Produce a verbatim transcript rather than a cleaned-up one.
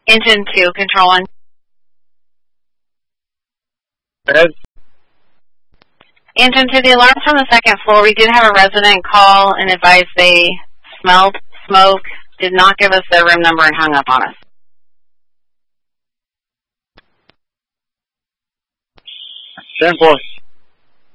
Engine two, control one. Ed? Engine two, the alarms from the second floor, we did have a resident call and advise they smelled smoke, did not give us their room number, and hung up on us. ten four.